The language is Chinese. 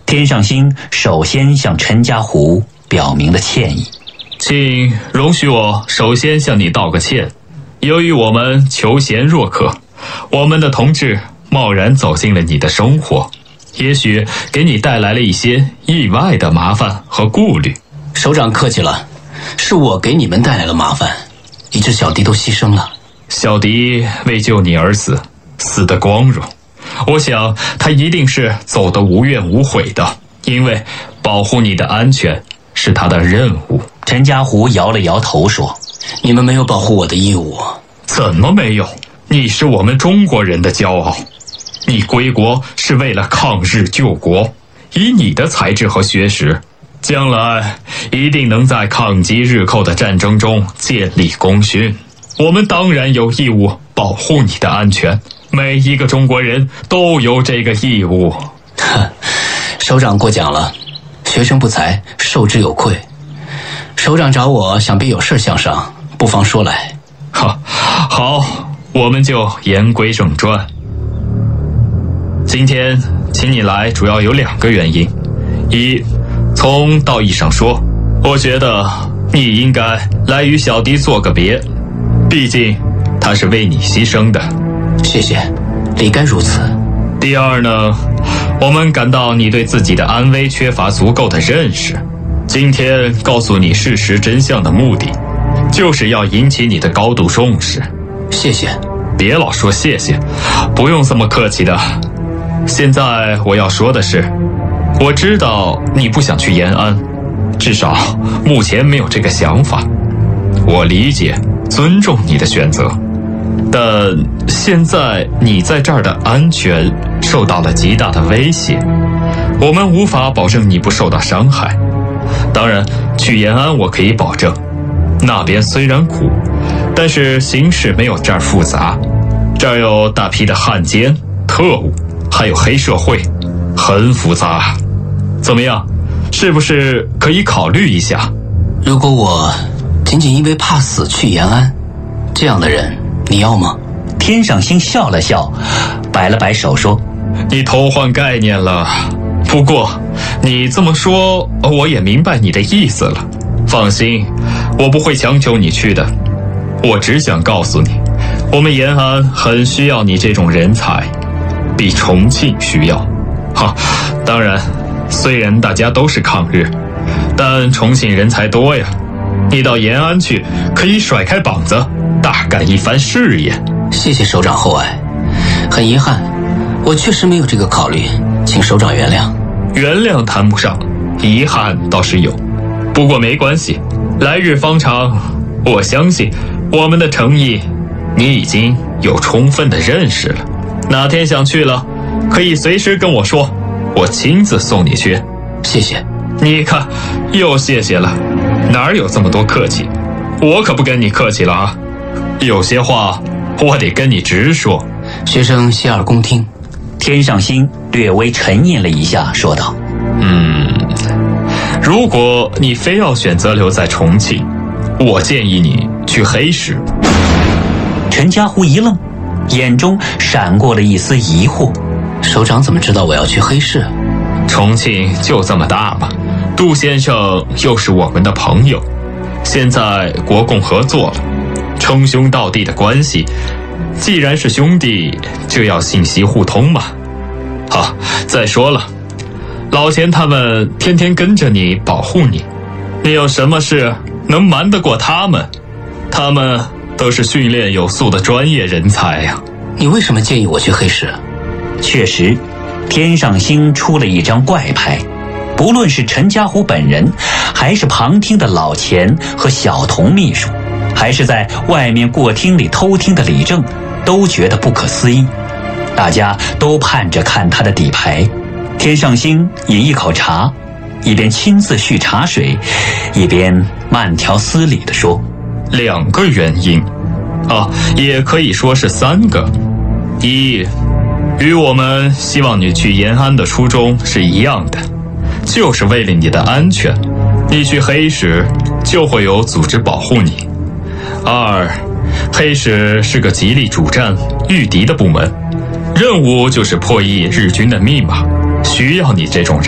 天上星首先向陈家湖表明了歉意。 请容许我首先向你道个歉，由于我们求贤若渴，我们的同志贸然走进了你的生活，也许给你带来了一些意外的麻烦和顾虑。 首长客气了，是我给你们带来了麻烦，以致小弟都牺牲了。 小弟为救你而死，死得光荣，我想他一定是走得无怨无悔的，因为保护你的安全是他的任务。 陈家湖摇了摇头说： 你们没有保护我的义务。 怎么没有？你是我们中国人的骄傲，你归国是为了抗日救国，以你的才智和学识，将来一定能在抗击日寇的战争中建立功勋。我们当然有义务保护你的安全，每一个中国人都有这个义务。 首长过奖了，学生不才，受之有愧。首长找我，想必有事相商，不妨说来。 好，我们就言归正传。今天请你来主要有2个原因。一，从道义上说，我觉得你应该来与小弟做个别，毕竟他是为你牺牲的。 谢谢，理该如此。 第二呢，我们感到你对自己的安危缺乏足够的认识。今天告诉你事实真相的目的，就是要引起你的高度重视。 谢谢。 别老说谢谢，不用这么客气的。现在我要说的是，我知道你不想去延安，至少目前没有这个想法。我理解，尊重你的选择，但现在你在这儿的安全受到了极大的威胁，我们无法保证你不受到伤害。当然，去延安我可以保证，那边虽然苦，但是形势没有这儿复杂。这儿有大批的汉奸、特务，还有黑社会，很复杂。怎么样，是不是可以考虑一下？ 如果我仅仅因为怕死去延安，这样的人你要吗？ 天上星笑了笑，摆了摆手说： 你偷换概念了。不过你这么说，我也明白你的意思了。放心，我不会强求你去的。我只想告诉你，我们延安很需要你这种人才，比重庆需要。当然，虽然大家都是抗日，但重庆人才多呀。你到延安去，可以甩开膀子，大干一番事业。 谢谢首长厚爱，很遗憾，我确实没有这个考虑，请首长原谅。 原谅谈不上，遗憾倒是有。不过没关系，来日方长，我相信我们的诚意你已经有充分的认识了。哪天想去了，可以随时跟我说，我亲自送你去。 谢谢。 你看，又谢谢了，哪有这么多客气？我可不跟你客气了啊！有些话我得跟你直说。 学生洗耳恭听。 天上星略微沉吟了一下，说道： 如果你非要选择留在重庆，我建议你去黑市。 陈家湖一愣，眼中闪过了一丝疑惑。 首长怎么知道我要去黑市？ 重庆就这么大嘛，杜先生又是我们的朋友，现在国共合作了，称兄道弟的关系，既然是兄弟，就要信息互通嘛。再说了，老钱他们天天跟着你，保护你，你有什么事能瞒得过他们？他们都是训练有素的专业人才呀。 你为什么建议我去黑市？ 确实，天上星出了一张怪牌，不论是陈家湖本人，还是旁听的老钱和小童秘书，还是在外面过厅里偷听的李正，都觉得不可思议。大家都盼着看他的底牌。天上星饮一口茶，一边亲自续茶水，一边慢条斯理地说 ：2个原因，也可以说是3个。一，与我们希望你去延安的初衷是一样的，就是为了你的安全，你去黑市就会有组织保护你。2，黑市是个极力主战御敌的部门，任务就是破译日军的密码，需要你这种人。